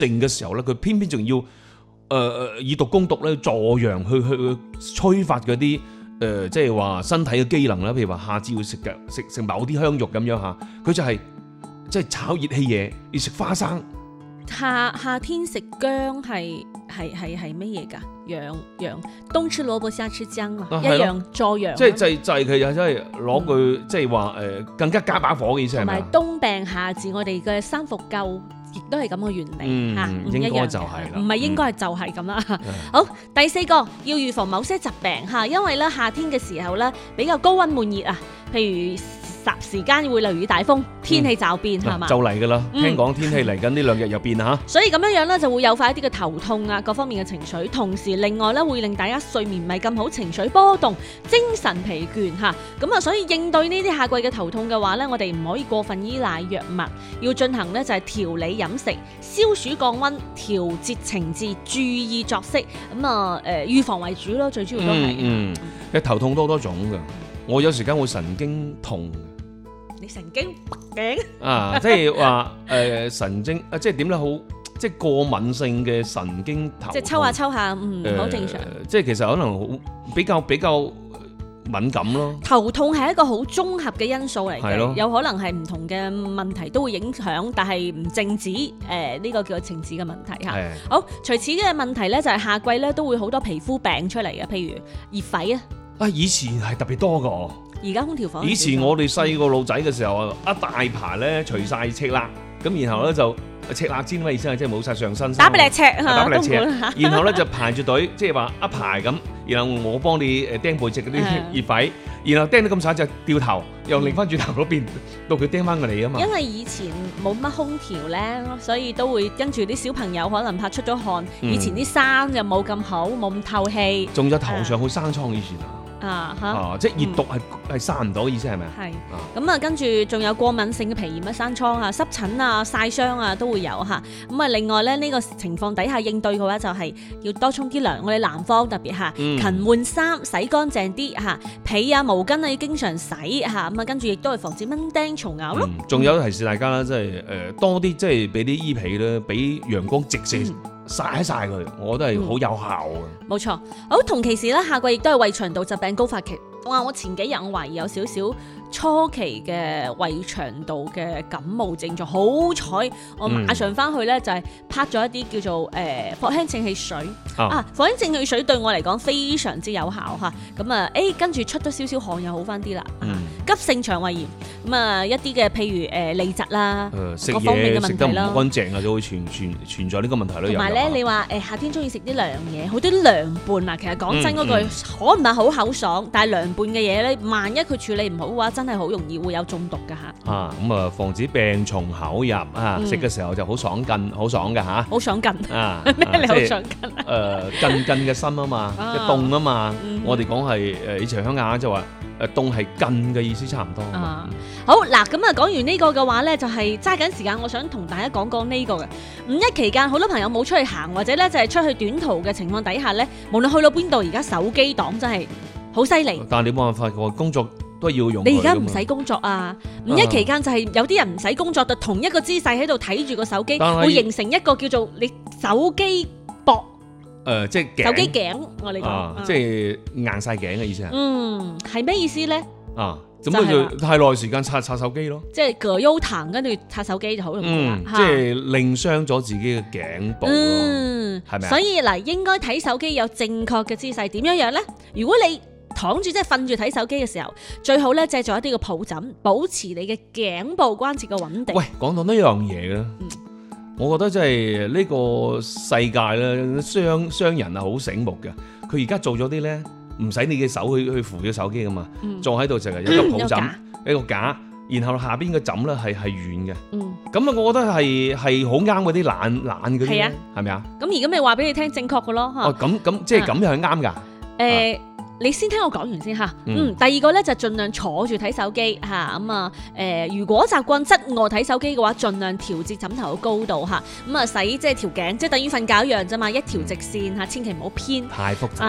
定嘅時候咧，佢偏偏仲要以毒攻毒咧，助陽去催發嗰啲即係話身體嘅機能啦。譬如話夏至要食某啲香肉咁樣嚇，佢就係即係炒熱氣嘢，要食花生。 夏天食薑係乜嘢㗎？養冬吃蘿蔔夏吃薑嘛，一樣助陽。 即係佢又真係攞句即係話更加加把火嘅意思係咪？ 同埋冬病夏治，我哋嘅三伏救亦都係咁嘅原理嚇，唔一樣。 應該就係啦， 唔係應該係就係咁啦。好，第四個要預防某些疾病嚇，因為咧夏天嘅時候咧比較高溫悶熱啊，譬如時間會雷雨大風，天氣驟變係嘛？ 就嚟㗎啦，聽講天氣嚟緊呢2日又變嚇。 所以咁樣咧就會誘發一啲嘅頭痛啊，各方面嘅情緒，同時另外咧會令大家睡眠唔係咁好，情緒波動，精神疲倦嚇。咁啊，所以應對呢啲夏季嘅頭痛嘅話咧，我哋唔可以過分依賴藥物，要進行咧就係調理飲食、消暑降溫、調節情志、注意作息。咁啊預防為主咯，最主要都係。 頭痛多種㗎，我有時間會神經痛。 你神經病啊，即係話神經即係點咧？好即係過敏性嘅神經頭痛， 即係抽下，好正常。 即係其實可能好比較敏感咯。 頭痛係一個好綜合嘅因素嚟嘅，有可能係唔同嘅問題都會影響，但係唔淨止呢個叫做情志嘅問題嚇。好，除此嘅問題咧，就係夏季咧都會好多皮膚病出嚟嘅，譬如熱痱啊。 以前係特別多㗎。 而家空調房， 以前我哋細個路仔嘅時候，一大排咧除晒赤肋，咁然後咧就赤肋知咩意思啊？即係冇晒上身， 打俾你赤打俾你赤，然後咧就排住隊，即係話一排咁，然後我幫你釘背脊嗰啲熱痱，然後釘得咁曬就掉頭，又擰翻轉頭嗰邊，到佢釘翻過嚟啊嘛。 因為以前冇乜空調咧，所以都會跟住啲小朋友可能拍出咗汗，以前啲衫又冇咁好，冇咁透氣， 仲有頭上好生瘡以前即係熱毒係散唔到，意思係咪啊？ 係咁啊，跟住仲有過敏性嘅皮炎啊、生瘡啊、濕疹啊、曬傷啊都會有嚇。咁啊，另外咧呢個情況底下應對嘅話，就係要多沖啲涼。我哋南方特別嚇，勤換衫，洗乾淨啲嚇，被啊毛巾啊要經常洗嚇。咁啊，跟住亦都係防止蚊叮蟲咬咯。 仲有提示大家啦，即係多啲即係俾啲衣被咧，俾陽光直射曬佢，我覺得係好有效嘅。 冇錯，好同其時咧，夏季亦都係胃腸道疾病高發期。哇！我前幾日我懷疑有少少初期嘅胃腸道嘅感冒症狀，好彩我馬上翻去咧就係拍咗一啲叫做藿香正氣水藿香正氣水對我嚟講非常之有效嚇。咁啊跟住出咗少少汗又好翻啲啦。急性腸胃炎咁啊一啲嘅譬如痢疾啦，各方面嘅問題啦， 食得唔乾淨啊，就會存在呢個問題咯。 同埋咧，你話夏天中意食啲涼嘢，好多涼拌啊。其實講真嗰句，可唔係好口爽，但係涼拌嘅嘢咧，萬一佢處理唔好嘅話，真係好容易會有中毒㗎嚇。 咁啊，防止病從口入啊，食嘅時候就好爽筋，好爽㗎嚇。 好爽筋啊！ 咩你好爽筋筋嘅心啊嘛，即係凍啊嘛。我哋講係以前鄉下就話凍係筋嘅意思差唔多。 好嗱，咁啊講完呢個嘅話咧，就係揸緊時間，我想同大家講呢個嘅五一期間，好多朋友冇出去行或者咧就係出去短途嘅情況底下咧，無論去到邊度，而家手機黨真係好犀利。 但係你冇辦法嘅，工作都要用。 你而家唔使工作啊！五一期間就係有啲人唔使工作，就同一個姿勢喺度睇住個手機，會形成一個叫做你手機膊。 即係手機頸，我哋講， 即係硬晒頸嘅意思啊。 係咩意思咧？ 咁佢就太耐時間刷手機咯。 即係葛優躺跟住刷手機就好容易啦。 即係令傷咗自己嘅頸部咯，係咪啊？ 所以嗱，應該睇手機有正確嘅姿勢，點樣樣咧？如果你躺住即係瞓住睇手機嘅時候，最好咧借助一啲嘅抱枕，保持你嘅頸部關節嘅穩定。 喂，講到呢樣嘢咧，我覺得真係呢個世界咧，商人啊好醒目嘅。佢而家做咗啲咧，唔使你嘅手去扶咗手機噶嘛，坐喺度就係有個抱枕，一個架，然後下邊個枕咧係軟嘅。咁啊，我覺得係好啱嗰啲懶嗰啲咧，係咪啊？咁而家咪話俾你聽正確嘅咯。 咁即係咁樣係啱㗎。 你先聽我講完先嚇。第二個咧就盡量坐住睇手機嚇。咁啊如果習慣側臥睇手機嘅話，盡量調節枕頭嘅高度嚇。咁啊使即係條頸，即係等於瞓覺一樣啫嘛，一條直線嚇，千祈唔好偏。 太複雜。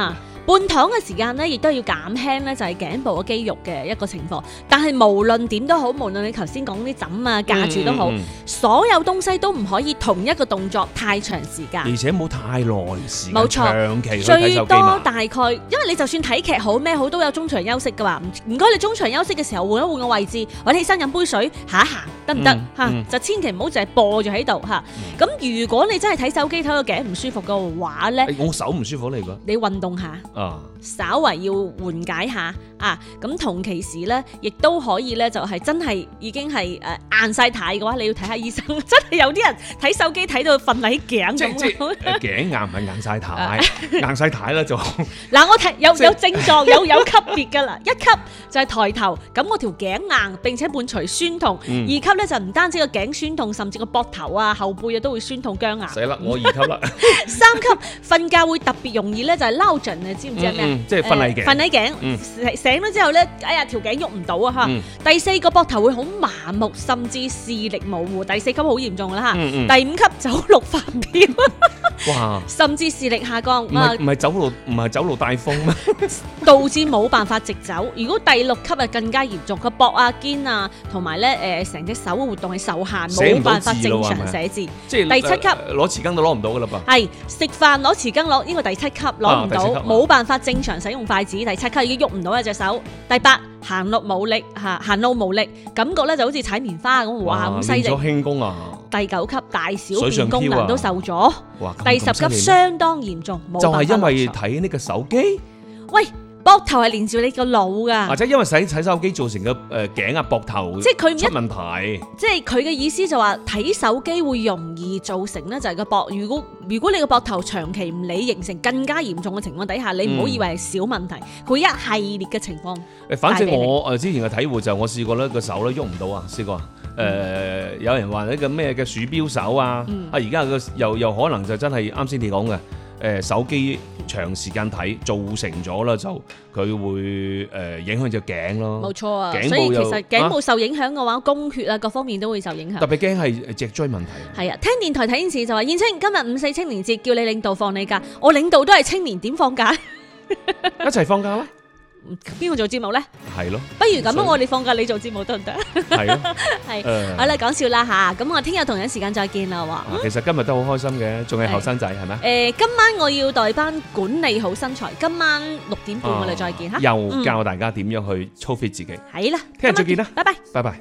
半躺嘅時間咧，亦都要減輕咧，就係頸部嘅肌肉嘅一個情況。但係無論點都好，無論你頭先講啲枕啊架住都好，所有東西都唔可以同一個動作太長時間， 而且冇太耐時間， 冇錯， 長期去睇最多手機嘛。 大概，因為你就算睇劇好咩好，都有中場休息噶嘛。唔該，你中場休息嘅時候換一換個位置，或者起身飲杯水，行一行得唔得嚇？就千祈唔好淨係播住喺度嚇。咁如果你真係睇手機睇到頸唔舒服嘅話咧， 我手唔舒服嚟㗎。 你運動下。稍為要緩解下啊，咁同其時咧，亦都可以咧，就係真係已經係硬晒太嘅話，你要睇下醫生。真係有啲人睇手機睇到瞓喺頸咁。 即頸硬唔係硬晒太，硬晒太啦就。 嗱，我睇有症狀，有級別㗎啦。一級就係抬頭，咁我條頸硬並且伴隨酸痛。二級咧就唔單止個頸酸痛，甚至個膊頭啊、後背啊都會酸痛僵硬。 死啦！我2級啦。 三級瞓覺會特別容易咧，就係撈盡啊，知唔知係咩？ 即係瞓喺頸， 瞓喺頸，醒咗之後咧，哎呀條頸喐唔到啊嚇！第4個膊頭會好麻木，甚至視力模糊。第4級好嚴重啦嚇！第5級走路發飆， 哇！ 甚至視力下降。 唔係走路帶風咩？ 導致冇辦法直走。如果第6級啊更加嚴重，個膊啊肩啊同埋咧成隻手嘅活動係受限，冇辦法正常寫字。 即係第7級攞匙羹都攞唔到㗎啦噃。 係食飯攞匙羹攞呢個第7級攞唔到，冇辦法正常使用筷子。第7級已經喐唔到一隻手。第8行路冇力嚇，行路冇力，感覺咧就好似踩棉花咁，哇咁犀利。 練咗輕功啊！ 第9級大小便功能都受阻。第10級相當嚴重， 就係因為睇呢個手機。 喂，膊頭係連住你個腦噶， 或者因為睇手機造成嘅頸啊膊頭即係佢出問題。 即係佢嘅意思就話睇手機會容易造成咧，就係個膊。如果你個膊頭長期唔理，形成更加嚴重嘅情況底下，你唔好以為係小問題，佢一系列嘅情況。 反正我之前嘅體會就係我試過咧個手咧喐唔到啊，試過有人話呢個咩嘅鼠標手啊，而家又可能就真係啱先你講嘅手機長時間睇造成咗啦，就佢會影響隻頸咯。 冇錯啊，所以其實頸部受影響嘅話，供血啊各方面都會受影響。 特別驚係脊椎問題。 係啊，聽電台睇電視就話燕青今日5.4青年節，叫你領導放你假。我領導都係青年，點放假？ 一齊放假啦！ 邊個做節目咧？ 係咯， 不如咁啊！我哋放假，你做節目得唔得？ 係咯， 係好啦，講笑啦吓。咁我聽日同樣時間再見啦。 其實今日都好開心嘅，仲係後生仔係咪？ 今晚我要代班管理好身材。今晚6點半我哋再見吓。 又教大家點樣去操 fit 自己。 係啦， 聽日再見啦， 拜拜， 拜拜。